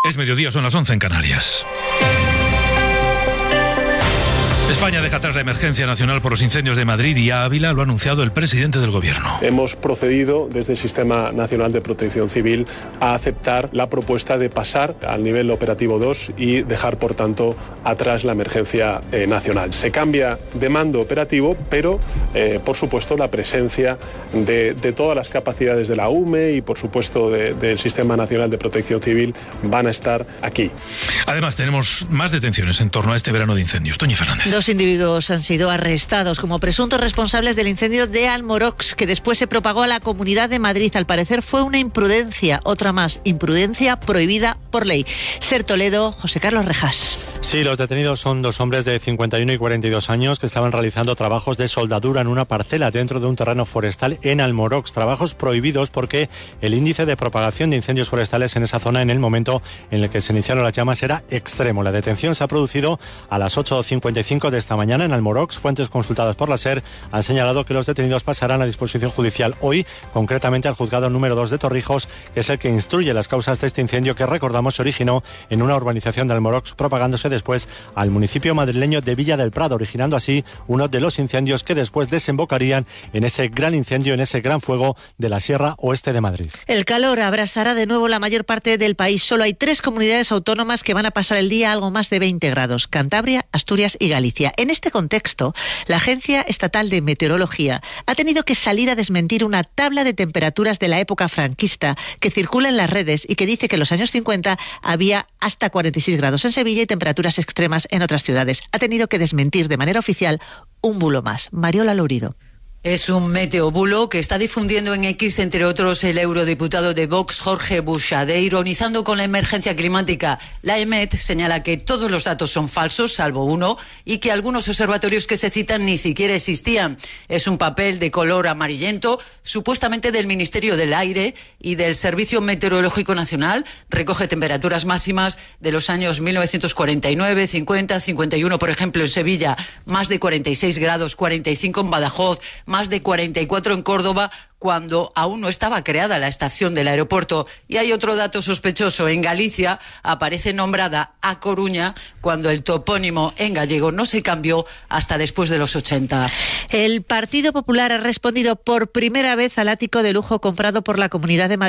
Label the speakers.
Speaker 1: Es mediodía, son las 11 en Canarias. España deja atrás la emergencia nacional por los incendios de Madrid y Ávila, lo ha anunciado el presidente del Gobierno.
Speaker 2: Hemos procedido desde el Sistema Nacional de Protección Civil a aceptar la propuesta de pasar al nivel operativo 2 y dejar, por tanto, atrás la emergencia nacional. Se cambia de mando operativo, pero, por supuesto, la presencia de todas las capacidades de la UME y, por supuesto, del Sistema Nacional de Protección Civil van a estar aquí.
Speaker 1: Además, tenemos más detenciones en torno a este verano de incendios. Toñi Fernández.
Speaker 3: 2 individuos han sido arrestados como presuntos responsables del incendio de Almorox, que después se propagó a la Comunidad de Madrid. Al parecer fue una imprudencia, otra más, imprudencia prohibida por ley. Ser Toledo, José Carlos Rejas.
Speaker 4: Sí, los detenidos son 2 hombres de 51 y 42 años que estaban realizando trabajos de soldadura en una parcela dentro de un terreno forestal en Almorox. Trabajos prohibidos porque el índice de propagación de incendios forestales en esa zona en el momento en el que se iniciaron las llamas era extremo. La detención se ha producido a las 8:55 de esta mañana en Almorox. Fuentes consultadas por la SER han señalado que los detenidos pasarán a disposición judicial hoy, concretamente al juzgado número 2 de Torrijos, que es el que instruye las causas de este incendio que, recordamos, se originó en una urbanización de Almorox, propagándose después al municipio madrileño de Villa del Prado, originando así uno de los incendios que después desembocarían en ese gran incendio, en ese gran fuego de la Sierra Oeste de Madrid.
Speaker 3: El calor abrasará de nuevo la mayor parte del país. Solo hay 3 comunidades autónomas que van a pasar el día a algo más de 20 grados: Cantabria, Asturias y Galicia. En este contexto, la Agencia Estatal de Meteorología ha tenido que salir a desmentir una tabla de temperaturas de la época franquista que circula en las redes y que dice que en los años 50 había hasta 46 grados en Sevilla y temperaturas extremas en otras ciudades. Ha tenido que desmentir de manera oficial un bulo más. Mariola Lourido.
Speaker 5: Es un meteobulo que está difundiendo en X, entre otros, el eurodiputado de Vox, Jorge Buxade, ironizando con la emergencia climática. La EMET señala que todos los datos son falsos, salvo uno, y que algunos observatorios que se citan ni siquiera existían. Es un papel de color amarillento, supuestamente del Ministerio del Aire y del Servicio Meteorológico Nacional. Recoge temperaturas máximas de los años 1949, 50, 51, por ejemplo, en Sevilla, más de 46 grados, 45 en Badajoz, más de 44 en Córdoba, cuando aún no estaba creada la estación del aeropuerto. Y hay otro dato sospechoso. En Galicia aparece nombrada A Coruña, cuando el topónimo en gallego no se cambió hasta después de los 80.
Speaker 3: El Partido Popular ha respondido por primera vez al ático de lujo comprado por la Comunidad de Madrid